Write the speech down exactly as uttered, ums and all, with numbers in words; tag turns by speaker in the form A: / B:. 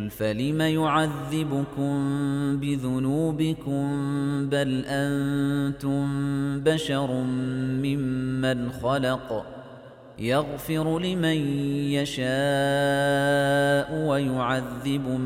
A: قُلْ فَلِمَ يُعَذِّبُكُم بِذُنُوبِكُم بَلْ أَنتُم بَشَرٌ مِّمَّنْ خَلَقَ يَغْفِرُ لِمَن يَشَاءُ وَيُعَذِّبُ